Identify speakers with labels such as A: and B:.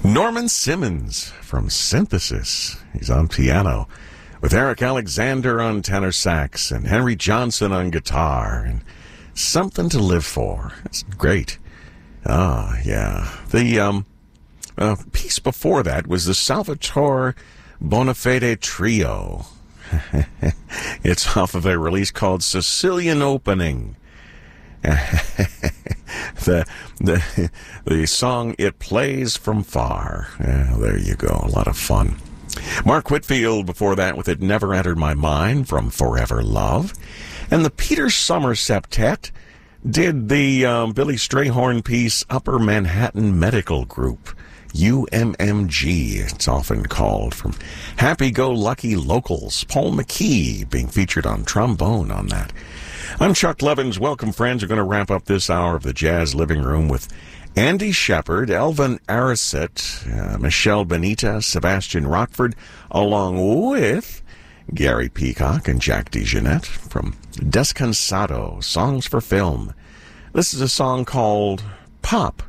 A: Norman Simmons from Synthesis. He's on piano with Eric Alexander on tenor sax and Henry Johnson on guitar. And Something to Live For. That's great. Yeah. The piece before that was the Salvatore Bonafede Trio. It's off of a release called Sicilian Opening. The song It Plays From Far. There you go. A lot of fun. Mark Whitfield before that with It Never Entered My Mind from Forever Love. And the Peter Summer Septet did the Billy Strayhorn piece Upper Manhattan Medical Group. UMMG, it's often called, from Happy-Go-Lucky Locals. Paul McKee being featured on trombone on that. I'm Chuck Levins. Welcome, friends. We're going to wrap up this hour of the Jazz Living Room with Andy Shepard, Elvin Ariset, Michelle Benita, Sebastian Rockford, along with Gary Peacock and Jack DeJohnette from Descansado, Songs for Film. This is a song called Pop.